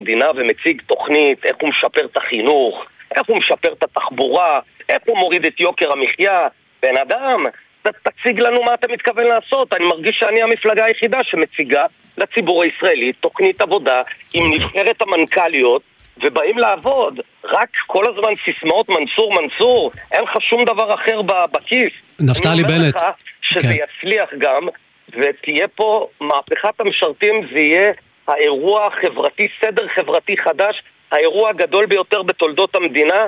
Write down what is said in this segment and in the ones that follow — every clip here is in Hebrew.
המדינה ומציג תוכנית, איך הוא משפר את החינוך, איך הוא משפר את התחבורה, איך הוא מוריד את יוקר המחיה. בן אדם, תציג לנו מה אתה מתכוון לעשות. אני מרגיש שאני המפלגה היחידה שמציגה לציבור הישראלי תוכנית עבודה עם נבחרת המנכ"ליות, ובאים לעבוד. רק כל הזמן סיסמאות מנסור, אין לך שום דבר אחר בכיס. נפתלי בנט. אני אומר לך שזה יצליח גם, ותהיה פה מהפכת המשרתים, זה יהיה האירוע החברתי, סדר חברתי חדש, האירוע הגדול ביותר בתולדות המדינה,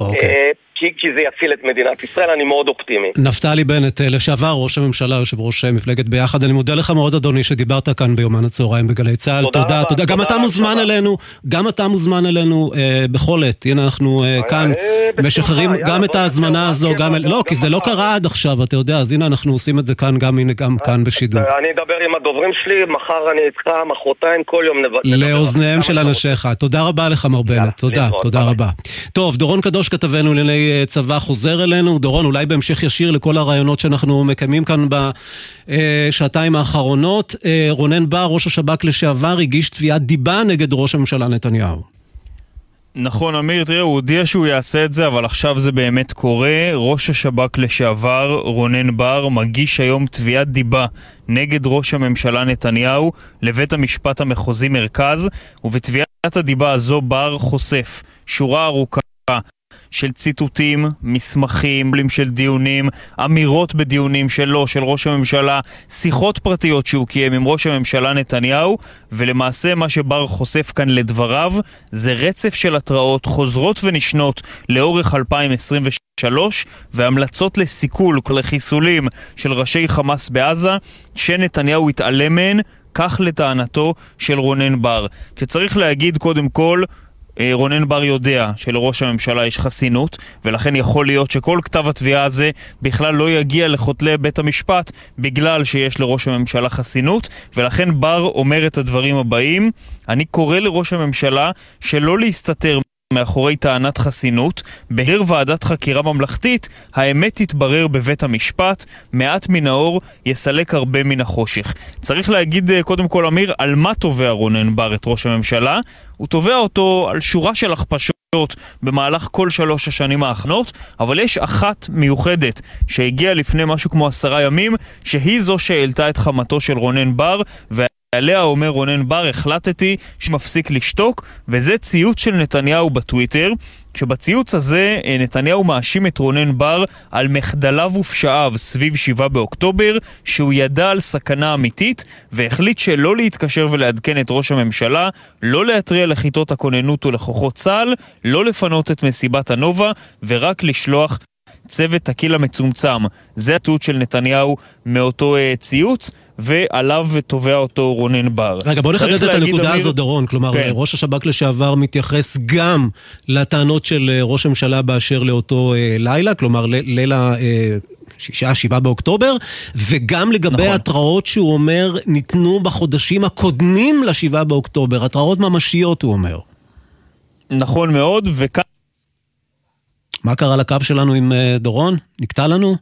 כי זה יציל את מדינת ישראל. אני מאוד אופטימי. נפתלי בנט, לשעבר ראש הממשלה, יושב ראש מפלגת ביחד, אני מודה לך מאוד אדוני שדיברת כאן ביומן הצהריים בגלי צה"ל. תודה. גם אתה מוזמן אלינו בכל עת. הנה אנחנו כאן משחררים גם את ההזמנה הזו, לא, כי זה לא קרה עד עכשיו, אתה יודע, אז הנה אנחנו עושים את זה כאן, גם כאן בשידור. אני אדבר עם הדוברים שלי, מחר אני איתך, מחרתיים, כל יום נדבר. לאוזניהם של אנשיך. תודה רבה לך מר בנט. תודה רבה. טוב, דורון קדוש כתבנו לענייני צבא חוזר אלינו. דורון, אולי בהמשך ישיר לכל הרעיונות שאנחנו מקיימים כאן בשעתיים האחרונות. רונן בר, ראש השב"כ לשעבר, הגיש תביעת דיבה נגד ראש הממשלה נתניהו. נכון, אמיר, תראה, הוא הודיע שהוא יעשה את זה, אבל עכשיו זה באמת קורה. ראש השב"כ לשעבר, רונן בר, מגיש היום תביעת דיבה נגד ראש הממשלה נתניהו לבית המשפט המחוזי מרכז, ובתביעת הדיבה הזו בר חושף שורה ארוכה של ציטוטים, מסמכים, של דיונים, אמירות בדיונים שלו, של ראש הממשלה, שיחות פרטיות שהוא קיים עם ראש הממשלה נתניהו, ולמעשה מה שבר חושף כאן לדבריו זה רצף של התראות חוזרות ונשנות לאורך 2023 והמלצות לסיכול, לחיסולים של ראשי חמאס בעזה שנתניהו התעלם מהן, כך לטענתו של רונן בר. כשצריך להגיד קודם כל, רונן בר יודע שלראש הממשלה יש חסינות, ולכן יכול להיות שכל כתב התביעה הזה בכלל לא יגיע לחותלי בית המשפט בגלל שיש לראש הממשלה חסינות, ולכן בר אומר את הדברים הבאים: אני קורא לראש הממשלה שלא להסתתר מאחורי טענת חסינות, בהר ועדת חקירה ממלכתית האמת תתברר בבית המשפט, מעט מן האור יסלק הרבה מן החושך. צריך להגיד קודם כל, אמיר, על מה תובע רונן בר את ראש הממשלה? הוא תובע אותו על שורה של הכפשות במהלך כל 3 השנים האחרונות, אבל יש אחת מיוחדת שהגיעה לפני משהו כמו 10 ימים, שהיא זו שהעלתה את חמתו של רונן בר, עליה אומר רונן בר: החלטתי שמפסיק לשתוק, וזה ציוץ של נתניהו בטוויטר, כשבציוץ הזה נתניהו מאשים את רונן בר על מחדליו ופשעיו סביב 7 באוקטובר, שהוא ידע על סכנה אמיתית והחליט שלא להתקשר ולעדכן את ראש הממשלה, לא להתריע לכיתות הכוננות ולכוחות צה"ל, לא לפנות את מסיבת הנובה ורק לשלוח צוות תקיל המצומצם. זה הציוץ של נתניהו מאותו ציוץ, ועליו תובע אותו רונן בר. רגע, בוא נחדד את הנקודה הזו, דורון. כלומר, ראש השב"כ לשעבר מתייחס גם לטענות של ראש הממשלה באשר לאותו לילה, כלומר ליל 7 באוקטובר, וגם לגבי התראות שהוא אומר ניתנו בחודשים הקודמים ל7 באוקטובר, התראות ממשיות הוא אומר. נכון מאוד, וכאן מה קרה לקו שלנו עם דורון? נקטע לנו?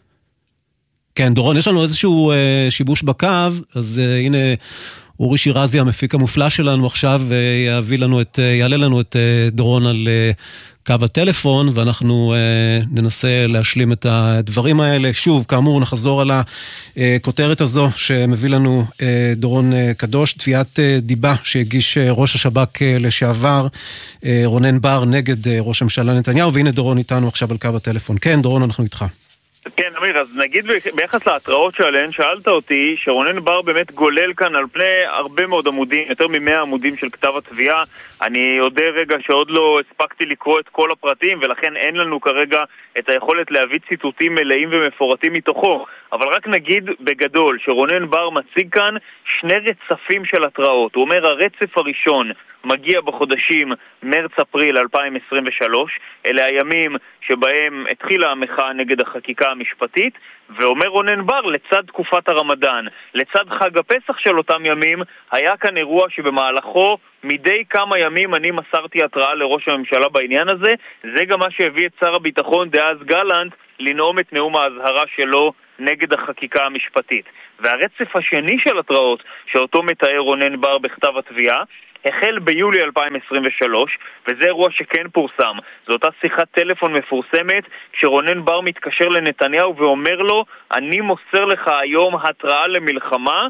כן, דורון, יש לנו איזשהו שיבוש בקו, אז הנה אורי שירזי, המפיק המופלא שלנו עכשיו, יעלה לנו את דורון על קו הטלפון, ואנחנו ננסה להשלים את הדברים האלה. שוב, כאמור, נחזור על הכותרת הזו שמביא לנו דורון קדוש, תביעת דיבה שהגיש ראש השב"כ לשעבר, רונן בר, נגד ראש הממשלה נתניהו, והנה דורון איתנו עכשיו על קו הטלפון. כן, דורון, אנחנו איתך. כן, אמיר, אז נגיד ביחס להתראות שעליהן שאלת אותי, שרונן בר באמת גולל כאן על פני הרבה מאוד עמודים, יותר מ100 עמודים של כתב התביעה. אני יודע רגע שעוד לא הספקתי לקרוא את כל הפרטים, ולכן אין לנו כרגע את היכולת להביא ציטוטים מלאים ומפורטים מתוכו. אבל רק נגיד בגדול שרונן בר מציג כאן 2 רצפים של התראות. הוא אומר, הרצף הראשון מגיע בחודשים מרץ-אפריל 2023, אלה הימים שבהם התחילה המחאה נגד החקיקה המשפטית, ואומר רונן בר, לצד תקופת הרמדאן, לצד חג הפסח של אותם ימים, היה כאן אירוע שבמהלכו מדי כמה ימים אני מסרתי התראה לראש הממשלה בעניין הזה. זה גם מה שהביא את שר הביטחון דאז גלנט לנאום את נאום ההזהרה שלו נגד החקיקה המשפטית. והרצף השני של התראות שאותו מתאר רונן בר בכתב התביעה החל ביולי 2023, וזה אירוע שכן פורסם. זו אותה שיחת טלפון מפורסמת, כשרונן בר מתקשר לנתניהו ואומר לו, אני מוסר לך היום התראה למלחמה,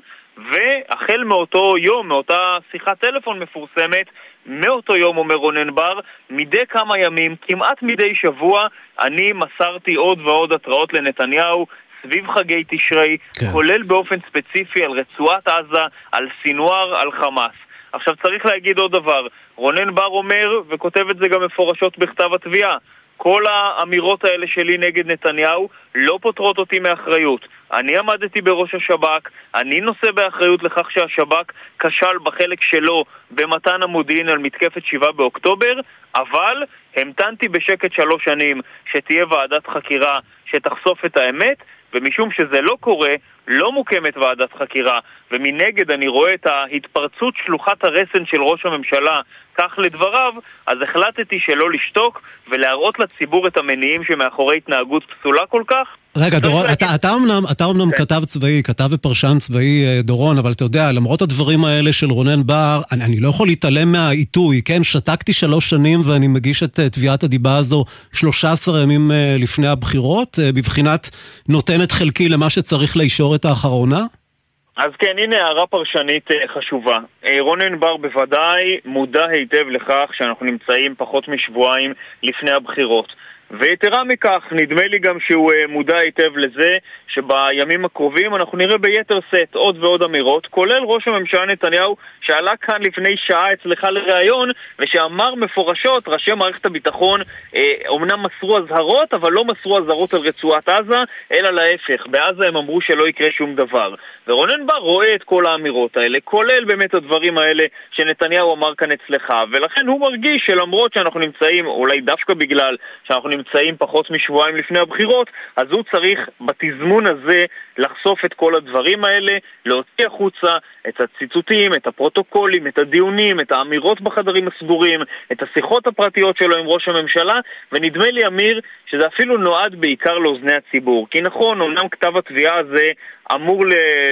והחל מאותו יום, מאותה שיחת טלפון מפורסמת, מאותו יום, אומר רונן בר, מדי כמה ימים, כמעט מדי שבוע, אני מסרתי עוד ועוד התראות לנתניהו, סביב חגי תשרי, כן. כולל באופן ספציפי על רצועת עזה, על סינואר, על חמאס. עכשיו צריך להגיד עוד דבר, רונן בר אומר, וכותב את זה גם מפורשות בכתב התביעה, כל האמירות האלה שלי נגד נתניהו לא פותרות אותי מאחריות. אני עמדתי בראש השב"כ, אני נושא באחריות לכך שהשב"כ כשל בחלק שלו במתן המודיעין על מתקפת 7 באוקטובר, אבל המתנתי בשקט 3 שנים שתהיה ועדת חקירה שתחשוף את האמת, ומשום שזה לא קורה, לא מוקמת ועדת חקירה, ומנגד אני רואה את ההתפרצות שלוחת הרסן של ראש הממשלה, כך לדבריו, אז החלטתי שלא לשתוק ולהראות לציבור את המניעים שמאחורי התנהגות פסולה כל כך. רגע, דורון, אתה אומנם כתב צבאי, כתב ופרשן צבאי, דורון, אבל אתה יודע, למרות הדברים האלה של רונן בר, אני לא יכול להתעלם מהעיתוי, כן? שתקתי 3 שנים ואני מגיש את תביעת הדיבה הזו 13 ימים לפני הבחירות, בבחינת נותנת חלקי למה שצריך לאישור את האחרונה? אז כן, הנה הערה פרשנית חשובה. רונן בר בוודאי מודע היטב לכך שאנחנו נמצאים פחות משבועיים לפני הבחירות. ויתרה מכך, נדמה לי גם שהוא מודע היטב לזה שבימים הקרובים אנחנו נראה ביתר סט עוד ועוד אמירות, כולל ראש הממשלה נתניהו שעלה כאן לפני שעה אצלך לראיון ושאמר מפורשות, ראשי מערכת הביטחון אומנם מסרו הזהרות, אבל לא מסרו הזהרות על רצועת עזה, אלא להפך, בעזה הם אמרו שלא יקרה שום דבר. ורונן בר רואה את כל האמירות האלה, כולל באמת הדברים האלה שנתניהו אמר כאן אצלך, ולכן הוא מרגיש שלמרות שאנחנו נמצאים, אולי דווקא בגלל שאנחנו נמצאים פחות משבועיים לפני הבחירות, אז הוא צריך בתזמון הזה לחשוף את כל הדברים האלה, להוציא החוצה את הציטוטים, את הפרוטוקולים, את הדיונים, את האמירות בחדרים הסגורים, את השיחות הפרטיות שלו עם ראש הממשלה, ונדמה לי, אמיר, שזה אפילו נועד בעיקר לאוזני הציבור. כי נכון, אומנם כתב התביעה הזה אמור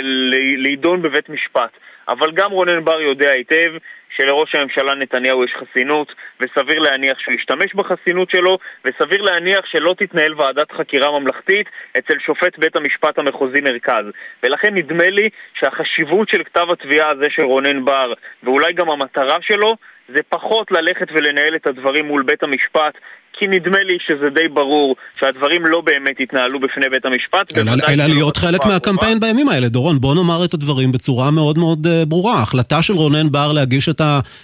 להידון בבית משפט, אבל גם רונן בר יודע היטב שלראש הממשלה נתניהו יש חסינות, וסביר להניח שהוא ישתמש בחסינות שלו, וסביר להניח שלא תתנהל ועדת חקירה ממלכתית אצל שופט בית המשפט המחוזי מרכז. ולכן נדמה לי שהחשיבות של כתב התביעה הזה של רונן בר, ואולי גם המטרה שלו, זה פחות ללכת ולנהל את הדברים מול בית המשפט, כי נדמה לי שזה די ברור שהדברים לא באמת יתנהלו בפני בית המשפט. אלא להיות חלק מהקמפיין בימים האלה. דורון, בוא נאמר את הדברים בצורה מאוד מאוד ברורה. ההחלטה של רונן בר להגיש את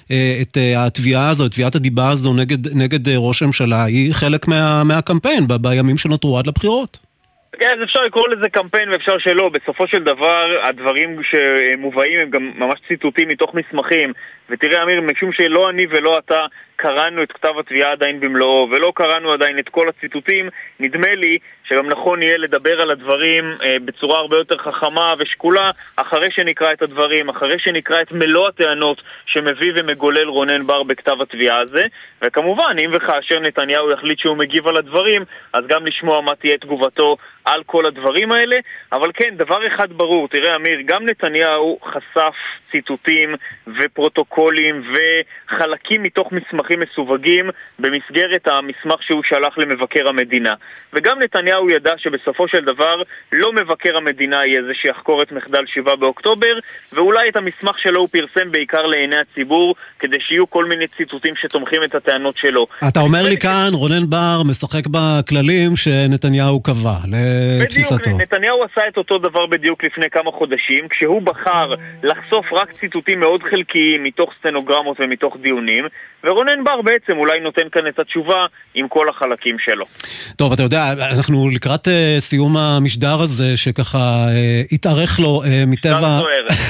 התביעה הזו, את תביעת הדיבה הזו נגד ראש הממשלה, היא חלק מהקמפיין בימים שנותרו עד לבחירות. כן, אז אפשר לקרוא לזה קמפיין ואפשר שלא. בסופו של דבר, הדברים שמובאים הם גם ממש ציטוטים מתוך מסמכים. ותראה, אמיר, משום שלא אני ולא אתה קראנו את כתב התביעה עדיין במלואו, ולא קראנו עדיין את כל הציטוטים, נדמה לי שגם נכון יהיה לדבר על הדברים בצורה הרבה יותר חכמה ושקולה, אחרי שנקרא את הדברים, אחרי שנקרא את מלוא הטענות שמביא ומגולל רונן בר בכתב התביעה הזה, וכמובן, אם וכאשר נתניהו יחליט שהוא מגיב על הדברים, אז גם לשמוע מה תהיה תגובתו על כל הדברים האלה. אבל כן, דבר אחד ברור, תראה אמיר, גם נתניהו חשף ציטוטים ופרוטוקולים וחלקים מתוך מסמכים מסווגים במסגרת המסמך שהוא שלח למבקר המדינה. וגם נתניהו ידע שבסופו של דבר לא מבקר המדינה יהיה זה שיחקור את מחדל 7 באוקטובר, ואולי את המסמך שלו הוא פרסם בעיקר לעיני הציבור, כדי שיהיו כל מיני ציטוטים שתומכים את הטענות שלו. אתה אומר לי כאן, רונן בר משחק בכללים שנתניהו קבע, לתפיסתו. בדיוק, נתניהו עשה את אותו דבר בדיוק לפני כמה חודשים, כשהוא בחר לחשוף רק ציטוטים מאוד חלקיים מתוך סטנוגרמות ומתוך דיונים, ורונן בר בעצם אולי נותן כאן את התשובה עם כל החלקים שלו. טוב, אתה יודע, אנחנו לקראת סיום המשדר הזה, שככה התארך לו מטבע...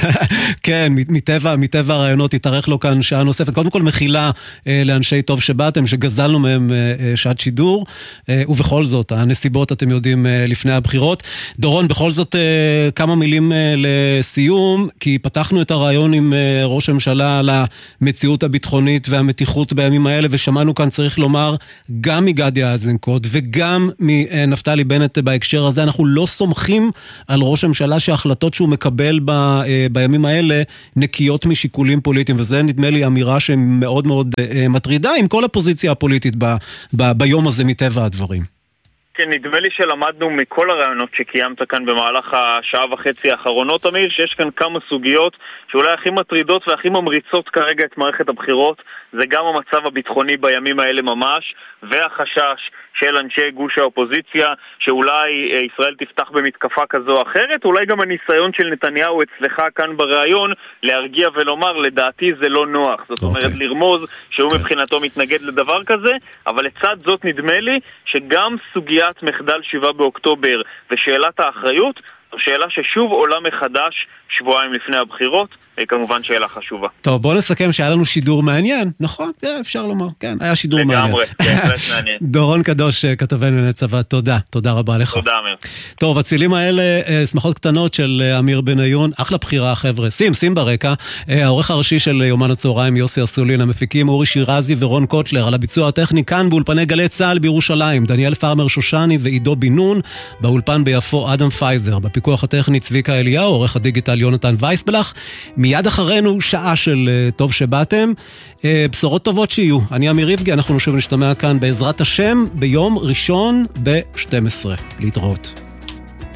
כן, מטבע הרעיונות התארך לו כאן שעה נוספת. קודם כל מחילה לאנשי טוב שבאתם, שגזלנו מהם שעת שידור, ובכל זאת, הנסיבות אתם יודעים לפני הבחירות. דורון, בכל זאת כמה מילים לסיום, כי פתחנו את הרעיון עם ראש הממשלה על המציאות הביטחונית והמתיחות בימים האלה, ושמענו כאן, צריך לומר, גם מגדי איזנקוט וגם מנפתלי בנט בהקשר הזה. אנחנו לא סומכים על ראש הממשלה שההחלטות שהוא מקבל בימים האלה נקיות משיקולים פוליטיים, וזה נדמה לי אמירה שמאוד מאוד מטרידה עם כל הפוזיציה הפוליטית ביום הזה מטבע הדברים. כן, נדמה לי שלמדנו מכל הרעיונות שקיימת כאן במהלך השעה וחצי האחרונות, אמיר, שיש כאן כמה סוגיות שאולי הכי מטרידות והכי ממריצות כרגע את מערכת הבחירות. זה גם המצב הביטחוני בימים האלה ממש, והחשש של אנשי גוש האופוזיציה שאולי ישראל תפתח במתקפה כזו או אחרת, אולי גם הניסיון של נתניהו אצלך כאן ברעיון להרגיע ולומר, לדעתי זה לא נוח. זאת אומרת, לרמוז שהוא מבחינתו מתנגד לדבר כזה, אבל לצד זאת נדמה לי שגם סוגיית מחדל 7 באוקטובר ושאלת האחריות, זו שאלה ששוב עולה מחדש שבועיים לפני הבחירות, וכמובן שאלה חשובה. טוב, בואו נסכם שהיה לנו שידור מעניין, נכון? אפשר לומר, כן, היה שידור מעניין. לגמרי, כן, מעניין. דורון קדוש, כתבנו לענייני צבא, תודה רבה לך. תודה, אמיר. טוב, הצילים האלה, שמחות קטנות של אמיר בניון, אחלה בחירה, חבר'ה. שים ברקע, העורך הראשי של יומן הצהריים, יוסי אסולין, המפיקים אורי שירזי ורון קוטלר, על הביצוע הטכני כאן באולפני גלי צה"ל בירושלים, דניאל פרמר שושני ועידו בינון, באולפן ביפו אדם פייזר, בפיקוח הטכני צביקה אליהו, עורך הדיגיטל יונתן וייסבלח. מיד אחרינו שעה של טוב שבאתם, בשורות טובות שיהיו. אני אמיר ריבגי, אנחנו שוב נשתמע כאן בעזרת השם ביום ראשון ב-12. להתראות.